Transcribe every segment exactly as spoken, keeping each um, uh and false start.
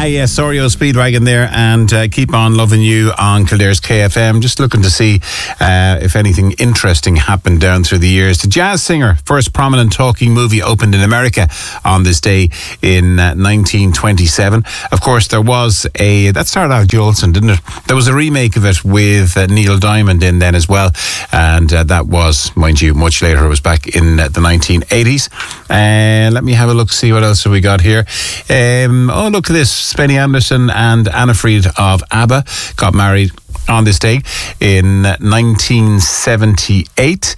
Ah, yes, Oreo Speedwagon there, and uh, Keep On Loving You on Kildare's K F M. Just looking to see uh, if anything interesting happened down through the years. The jazz singer, first prominent talking movie, opened in America on this day in uh, nineteen twenty-seven. Of course, there was a, that starred Al Jolson, didn't it? There was a remake of it with uh, Neil Diamond in then as well, and uh, that was, mind you, much later. It was back in uh, the nineteen eighties. Uh, let me have a look, see what else have we got here. Um, oh, look at this. Spenny Anderson and Anna Fried of ABBA got married on this day in nineteen seventy-eight.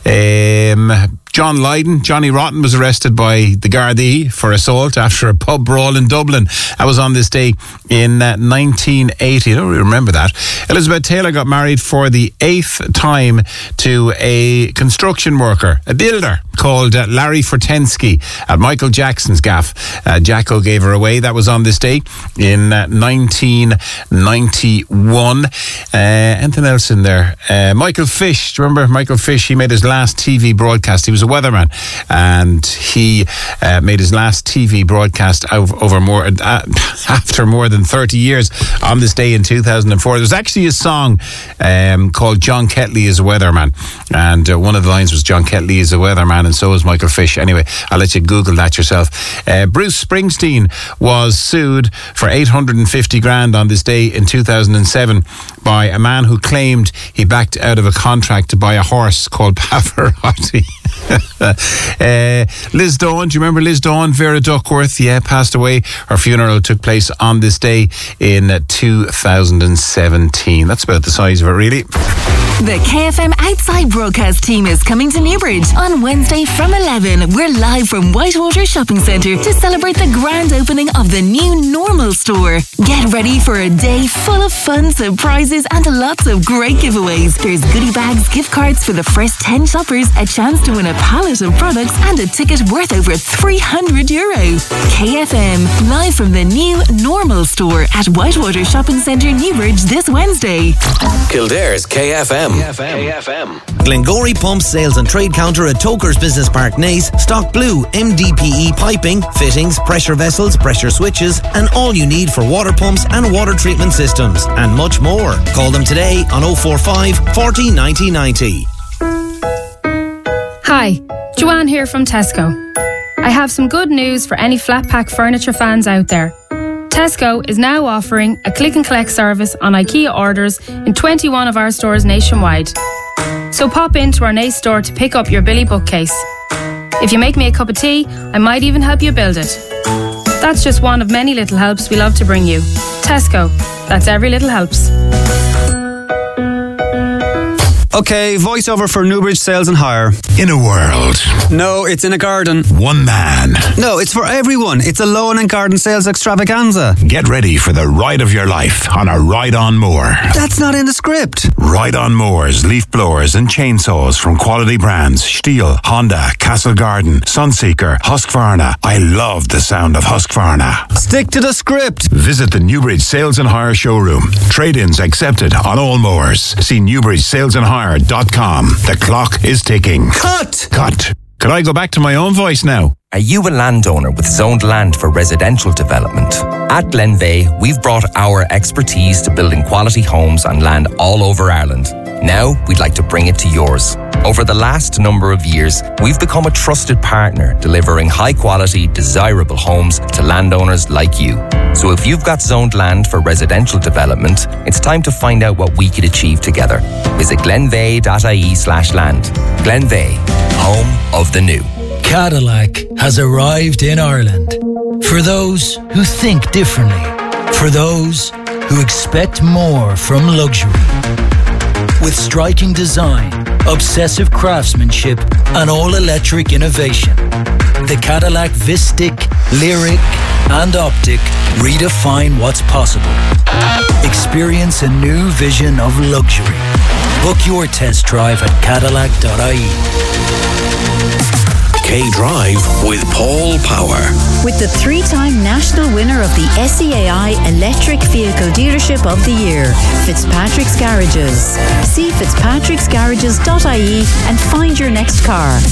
Um, John Lydon, Johnny Rotten, was arrested by the Gardaí for assault after a pub brawl in Dublin. That was on this day in uh, nineteen eighty. I don't really remember that. Elizabeth Taylor got married for the eighth time to a construction worker, a builder, called uh, Larry Fortensky at Michael Jackson's gaff. Uh, Jacko gave her away. That was on this day in uh, nineteen ninety-one. Uh, anything else in there? Uh, Michael Fish, do you remember Michael Fish? He made his last T V broadcast. He was a weatherman, and he uh, made his last T V broadcast over, over more uh, after more than thirty years on this day in two thousand four. There was actually a song um, called John Ketley is a Weatherman, and uh, one of the lines was John Ketley is a weatherman and so is Michael Fish. Anyway, I'll let you Google that yourself. Uh, Bruce Springsteen was sued for eight hundred fifty grand on this day in two thousand seven by a man who claimed he backed out of a contract to buy a horse called Pavarotti. uh, Liz Dawn, do you remember Liz Dawn? Vera Duckworth, yeah, passed away. Her funeral took place on this day in two thousand seventeen. That's about the size of it, really. The K F M Outside Broadcast team is coming to Newbridge on Wednesday from eleven. We're live from Whitewater Shopping Centre to celebrate the grand opening of the new Normal store. Get ready for a day full of fun, surprises and lots of great giveaways. There's goodie bags, gift cards for the first ten shoppers, a chance to win a pallet of products and a ticket worth over three hundred euro. K F M, live from the new Normal store at Whitewater Shopping Centre, Newbridge this Wednesday. Kildare's K F M. K F M. K F M. Glengory Pumps Sales and Trade Counter at Tokers Business Park, Naas stock blue M D P E piping, fittings, pressure vessels, pressure switches and all you need for water pumps and water treatment systems and much more. Call them today on oh four five, forty, ninety, ninety. Hi, Joanne here from Tesco. I have some good news for any flat pack furniture fans out there. Tesco is now offering a click and collect service on IKEA orders in twenty-one of our stores nationwide. So pop into our Naas store to pick up your Billy bookcase. If you make me a cup of tea, I might even help you build it. That's just one of many little helps we love to bring you. Tesco, that's every little helps. Okay, voiceover for Newbridge Sales and Hire. In a world. No, it's in a garden. One man. No, it's for everyone. It's a lawn and garden sales extravaganza. Get ready for the ride of your life on a ride-on mower. That's not in the script. Ride-on mowers, leaf blowers and chainsaws from quality brands Stihl, Honda, Castle Garden, Sunseeker, Husqvarna. I love the sound of Husqvarna. Stick to the script. Visit the Newbridge Sales and Hire showroom. Trade-ins accepted on all mowers. See Newbridge Sales and Hire dot com. The clock is ticking. Cut! Cut. Could I go back to my own voice now? Are you a landowner with zoned land for residential development? At Glenveigh, we've brought our expertise to building quality homes on land all over Ireland. Now, we'd like to bring it to yours. Over the last number of years, we've become a trusted partner, delivering high-quality, desirable homes to landowners like you. So if you've got zoned land for residential development, it's time to find out what we could achieve together. Visit glenveigh.ie slash land. Glenveigh, home of the new. Cadillac has arrived in Ireland. For those who think differently. For those who expect more from luxury. With striking design, obsessive craftsmanship, and all-electric innovation, the Cadillac Vistic, Lyric, and Optic redefine what's possible. Experience a new vision of luxury. Book your test drive at cadillac dot I E. K-Drive with Paul Power. With the three-time national winner of the S E A I Electric Vehicle Dealership of the Year, Fitzpatrick's Garages. See fitzpatricks garages dot I E and find your next car.